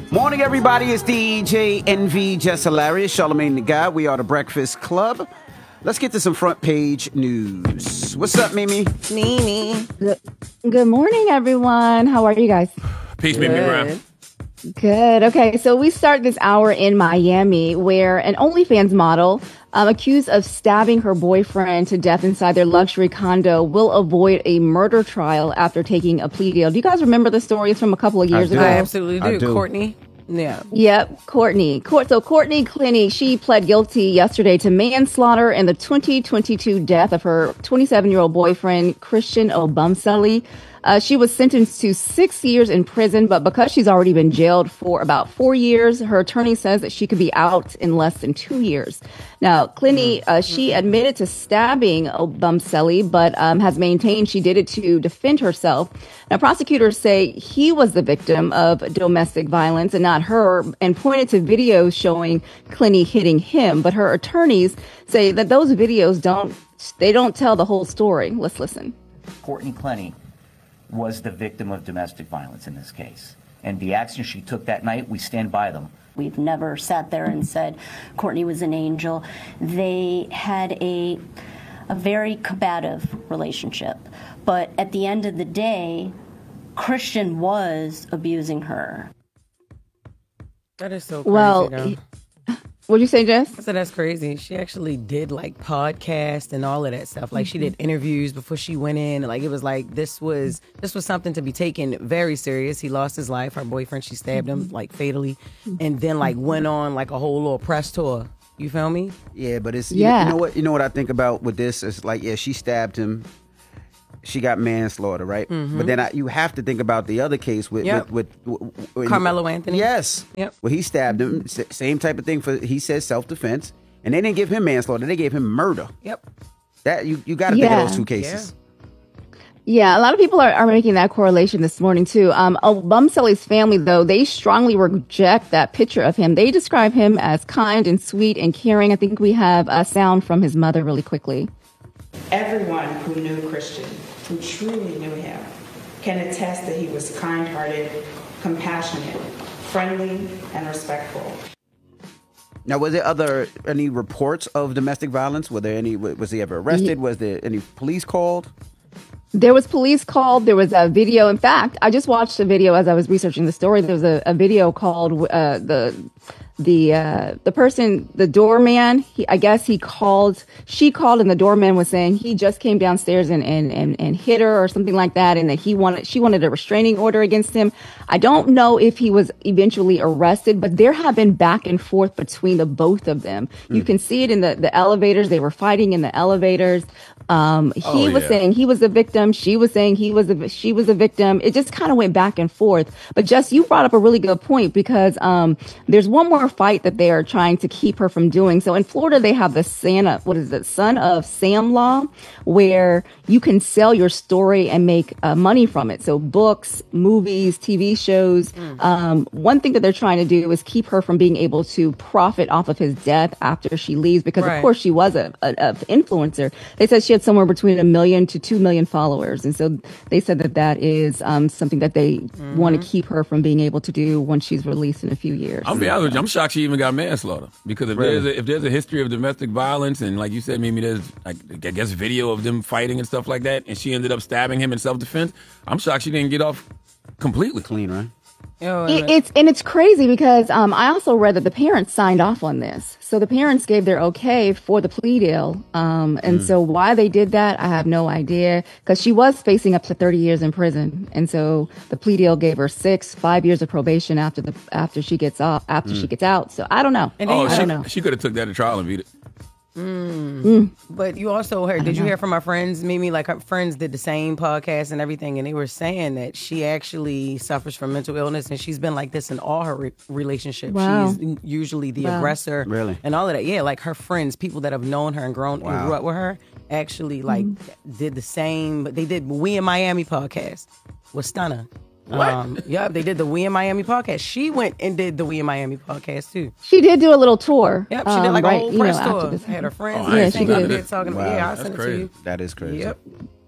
Morning, everybody. It's DJ NV Jess Hilarious, Charlamagne the Guy. We are the Breakfast Club. Let's get to some front page news. What's up, Mimi? Mimi. Good morning, everyone. How are you guys? Peace, Mimi Brown. Good. Okay, so we start this hour in Miami, where an OnlyFans model accused of stabbing her boyfriend to death inside their luxury condo will avoid a murder trial after taking a plea deal. Do you guys remember the story? It's from a couple of years ago. I absolutely do. Courtney. Yeah. Yep, Courtney. So Courtney Clinny, she pled guilty yesterday to manslaughter in the 2022 death of her 27-year-old boyfriend, Christian Obumseli. She was sentenced to 6 years in prison, but because she's already been jailed for about 4 years, her attorney says that she could be out in less than 2 years. Now, Clinny, she admitted to stabbing Obumseli, but has maintained she did it to defend herself. Now, prosecutors say he was the victim of domestic violence and not her, and pointed to videos showing Clinny hitting him. But her attorneys say that those videos don't tell the whole story. Let's listen. Courtney Clinny was the victim of domestic violence in this case. And the actions she took that night, we stand by them. We've never sat there and said Courtney was an angel. They had a very combative relationship. But at the end of the day, Christian was abusing her. That is so crazy. What'd you say, Jess? I said that's crazy. She actually did like podcasts and all of that stuff. Like she did interviews before she went in. Like it was like this was something to be taken very serious. He lost his life. Her boyfriend, she stabbed him like fatally, and then like went on like a whole little press tour. You feel me? Yeah, but it's Yeah. You know what I think about with this? It's like, yeah, she stabbed him. She got manslaughter, right? But then you have to think about the other case with Carmelo Anthony. Yes. Yep. Well, he stabbed him. Same type of thing he said self-defense, and they didn't give him manslaughter. They gave him murder. Yep. That you got to think of those two cases. Yeah, a lot of people are making that correlation this morning, too. Obumseli's family, though, they strongly reject that picture of him. They describe him as kind and sweet and caring. I think we have a sound from his mother really quickly. Everyone who knew Christian, who truly knew him, can attest that he was kind-hearted, compassionate, friendly, and respectful. Now, was there any reports of domestic violence? Was he ever arrested? Was there any police called? There was police called. There was a video. In fact, I just watched a video as I was researching the story. There was a video called the person, the doorman. She called, and the doorman was saying he just came downstairs and hit her or something like that, and that she wanted a restraining order against him. I don't know if he was eventually arrested, but there have been back and forth between the both of them. You can see it in the elevators. They were fighting in the elevators. He was saying he was a victim. She was saying she was a victim. It just kind of went back and forth. But Jess, you brought up a really good point because there's one more fight that they are trying to keep her from doing. So in Florida, they have the Son of Sam law, where you can sell your story and make money from it. So books, movies, TV shows. One thing that they're trying to do is keep her from being able to profit off of his death after she leaves, because of course she was a influencer. They said she had somewhere between 1 million to 2 million followers. And so they said that is something that they want to keep her from being able to do once she's released in a few years. I'll be honest with you, I'm shocked she even got manslaughter. Because if there's a history of domestic violence, and like you said, maybe there's, I guess, video of them fighting and stuff like that, and she ended up stabbing him in self-defense, I'm shocked she didn't get off completely clean, right? It's crazy because I also read that the parents signed off on this. So the parents gave their okay for the plea deal. And so why they did that, I have no idea, because she was facing up to 30 years in prison. And so the plea deal gave her 5 years of probation after she gets out. So I don't know. I don't know. She could have took that to trial and beat it. But you also heard, did you hear from our friends, Mimi? Like her friends did the same podcast and everything, and they were saying that she actually suffers from mental illness, and she's been like this in all her relationships. Wow. She's usually the aggressor, and all of that. Yeah, like her friends, people that have known her and grown and grew up with her, actually like did the same. They did We in Miami podcast with Stunner. They did the We in Miami podcast. She went and did the We in Miami podcast too. She did do a little tour. Yep, she did like a whole press tour. Had her friends. She did. Talking about, I'll send it to you. That is crazy. Yep.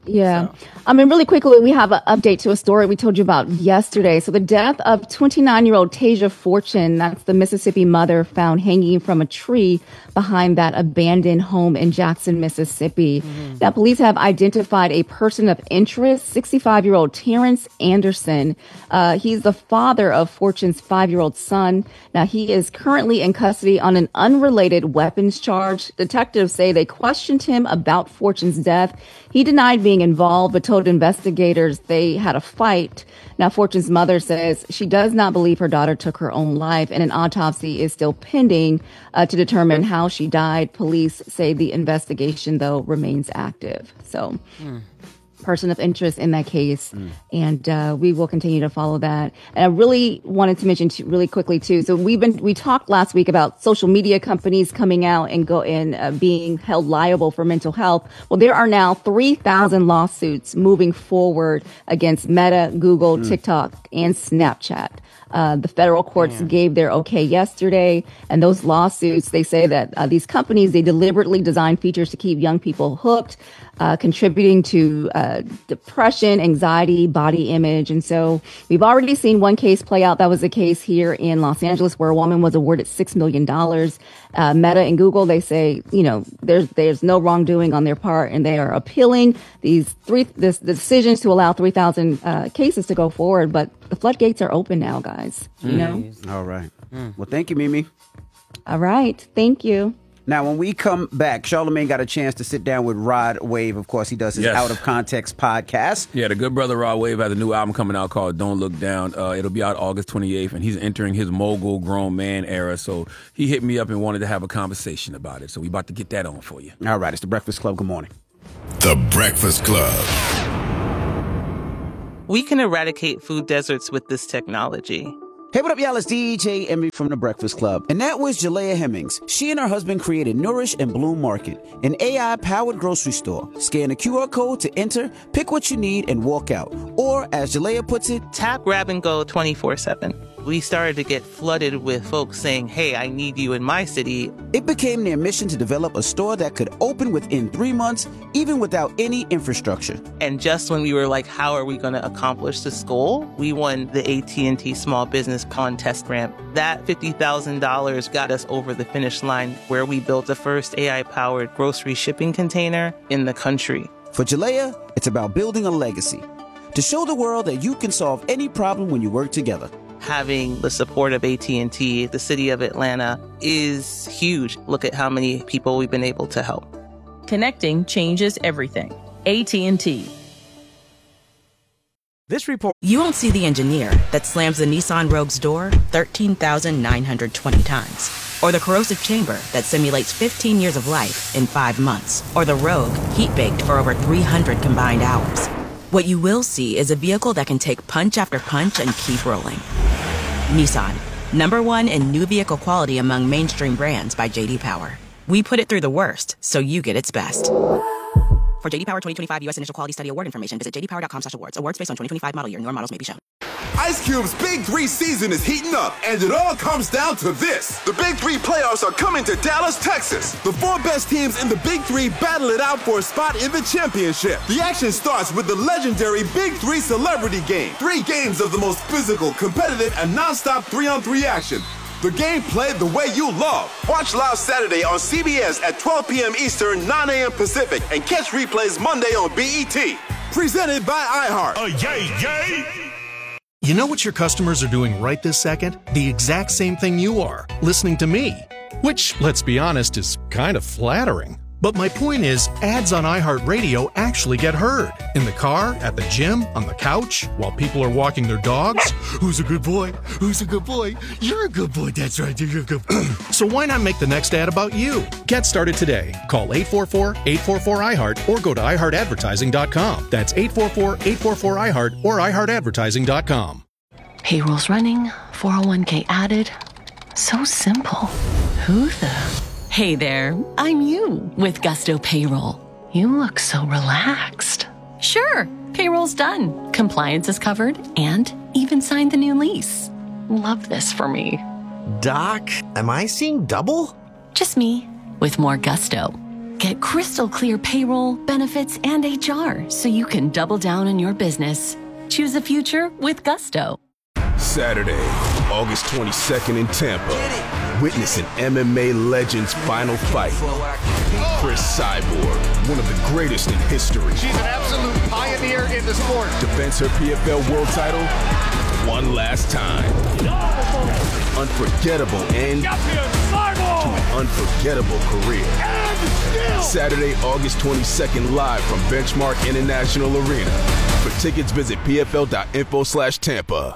Yeah. So. I mean, really quickly, we have an update to a story we told you about yesterday. So the death of 29-year-old Tasia Fortune, that's the Mississippi mother found hanging from a tree behind that abandoned home in Jackson, Mississippi. Now, police have identified a person of interest, 65-year-old Terrence Anderson. He's the father of Fortune's 5-year-old son. Now, he is currently in custody on an unrelated weapons charge. Detectives say they questioned him about Fortune's death. He denied being involved, but told investigators they had a fight. Now, Fortune's mother says she does not believe her daughter took her own life, and an autopsy is still pending to determine how she died. Police say the investigation, though, remains active. So, person of interest in that case, and we will continue to follow that. And I really wanted to mention really quickly too. So we talked last week about social media companies coming out and being held liable for mental health. Well, there are now 3,000 lawsuits moving forward against Meta, Google, TikTok, and Snapchat. The federal courts gave their okay yesterday, and those lawsuits, they say that these companies, they deliberately design features to keep young people hooked, contributing to depression, anxiety, body image. And so we've already seen one case play out. That was the case here in Los Angeles where a woman was awarded $6 million. Meta and Google, they say, there's no wrongdoing on their part, and they are appealing the decisions to allow 3,000 cases to go forward. But the floodgates are open now, guys. All right. Well, thank you, Mimi. All right. Thank you. Now, when we come back, Charlamagne got a chance to sit down with Rod Wave. Of course, he does his Out of Context podcast. Yeah, the good brother Rod Wave has a new album coming out called Don't Look Down. It'll be out August 28th, and he's entering his mogul grown man era. So he hit me up and wanted to have a conversation about it. So we about to get that on for you. All right, it's The Breakfast Club. Good morning. The Breakfast Club. We can eradicate food deserts with this technology. Hey, what up, y'all? It's DJ Envy from The Breakfast Club. And that was Jalea Hemmings. She and her husband created Nourish and Bloom Market, an AI-powered grocery store. Scan a QR code to enter, pick what you need, and walk out. Or, as Jalea puts it, tap, grab, and go 24/7. We started to get flooded with folks saying, hey, I need you in my city. It became their mission to develop a store that could open within 3 months, even without any infrastructure. And just when we were like, how are we going to accomplish this goal? We won the AT&T Small Business Contest Grant. That $50,000 got us over the finish line, where we built the first AI-powered grocery shipping container in the country. For Jalea, it's about building a legacy. To show the world that you can solve any problem when you work together. Having the support of AT&T, the city of Atlanta, is huge. Look at how many people we've been able to help. Connecting changes everything. AT&T. This report. You won't see the engineer that slams the Nissan Rogue's door 13,920 times. Or the corrosive chamber that simulates 15 years of life in 5 months. Or the Rogue heat-baked for over 300 combined hours. What you will see is a vehicle that can take punch after punch and keep rolling. Nissan, #1 in new vehicle quality among mainstream brands by J.D. Power. We put it through the worst, so you get its best. For J.D. Power 2025 U.S. Initial Quality Study Award information, visit jdpower.com/awards. Awards based on 2025 model year. Newer models may be shown. Ice Cube's Big 3 season is heating up, and it all comes down to this. The Big 3 playoffs are coming to Dallas, Texas. The 4 best teams in the Big 3 battle it out for a spot in the championship. The action starts with the legendary Big 3 Celebrity Game. 3 games of the most physical, competitive, and non-stop 3-on-3 action. The game played the way you love. Watch live Saturday on CBS at 12 p.m. Eastern, 9 a.m. Pacific, and catch replays Monday on BET. Presented by iHeart. Yay! You know what your customers are doing right this second? The exact same thing you are, listening to me. Which, let's be honest, is kind of flattering. But my point is, ads on iHeartRadio actually get heard. In the car, at the gym, on the couch, while people are walking their dogs. Who's a good boy? Who's a good boy? You're a good boy, that's right, you're a good boy. So why not make the next ad about you? Get started today. Call 844-844-iHeart or go to iHeartAdvertising.com. That's 844-844-iHeart or iHeartAdvertising.com. Payroll's running, 401k added. So simple. Who the... Hey there, I'm you with Gusto Payroll. You look so relaxed. Sure, payroll's done. Compliance is covered and even signed the new lease. Love this for me. Doc, am I seeing double? Just me with more gusto. Get crystal clear payroll, benefits, and HR so you can double down on your business. Choose a future with Gusto. Saturday, August 22nd in Tampa. Witness an MMA legend's final fight. Chris Cyborg, one of the greatest in history. She's an absolute pioneer in the sport. Defends her PFL world title one last time. Unforgettable end to an unforgettable career. Saturday, August 22nd, live from Benchmark International Arena. For tickets, visit pfl.info/Tampa.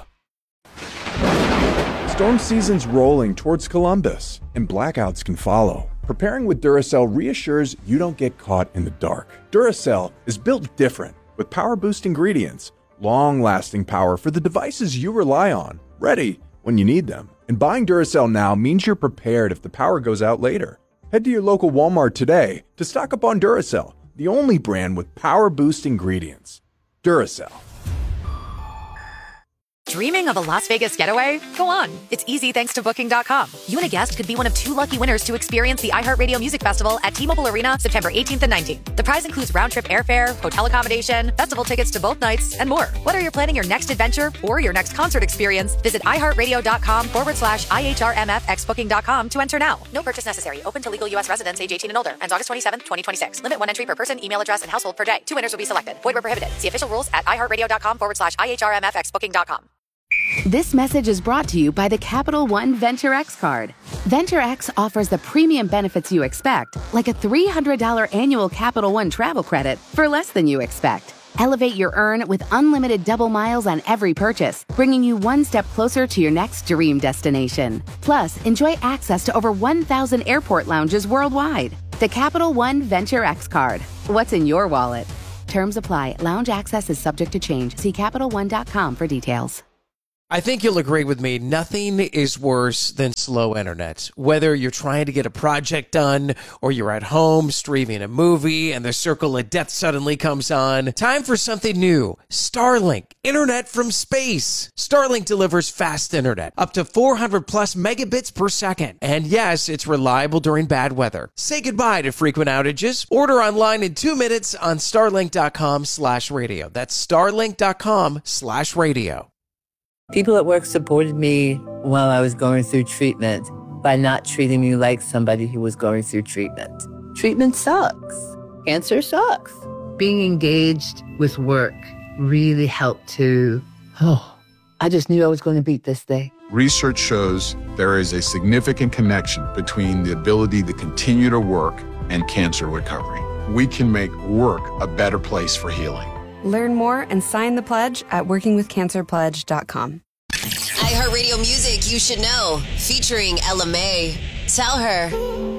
Storm season's rolling towards Columbus, and blackouts can follow. Preparing with Duracell reassures you don't get caught in the dark. Duracell is built different, with power boost ingredients, long-lasting power for the devices you rely on, ready when you need them. And buying Duracell now means you're prepared if the power goes out later. Head to your local Walmart today to stock up on Duracell, the only brand with power boost ingredients. Duracell. Dreaming of a Las Vegas getaway? Go on. It's easy thanks to Booking.com. You and a guest could be one of 2 lucky winners to experience the iHeartRadio Music Festival at T-Mobile Arena September 18th and 19th. The prize includes round-trip airfare, hotel accommodation, festival tickets to both nights, and more. Whether you're planning your next adventure or your next concert experience, visit iHeartRadio.com/IHRMFXBooking.com to enter now. No purchase necessary. Open to legal U.S. residents age 18 and older. Ends August 27th, 2026. Limit 1 entry per person, email address, and household per day. 2 winners will be selected. Void where prohibited. See official rules at iHeartRadio.com/IHRMFXBooking.com. This message is brought to you by the Capital One Venture X card. Venture X offers the premium benefits you expect, like a $300 annual Capital One travel credit for less than you expect. Elevate your earn with unlimited double miles on every purchase, bringing you one step closer to your next dream destination. Plus, enjoy access to over 1,000 airport lounges worldwide. The Capital One Venture X card. What's in your wallet? Terms apply. Lounge access is subject to change. See CapitalOne.com for details. I think you'll agree with me, nothing is worse than slow internet. Whether you're trying to get a project done or you're at home streaming a movie and the circle of death suddenly comes on, time for something new. Starlink, internet from space. Starlink delivers fast internet, up to 400 plus megabits per second. And yes, it's reliable during bad weather. Say goodbye to frequent outages. Order online in 2 minutes on starlink.com/radio. That's starlink.com/radio. People at work supported me while I was going through treatment by not treating me like somebody who was going through treatment. Treatment sucks. Cancer sucks. Being engaged with work really helped to, I just knew I was going to beat this thing. Research shows there is a significant connection between the ability to continue to work and cancer recovery. We can make work a better place for healing. Learn more and sign the pledge at workingwithcancerpledge.com. iHeartRadio Music You Should Know, featuring Ella Mai. Tell her.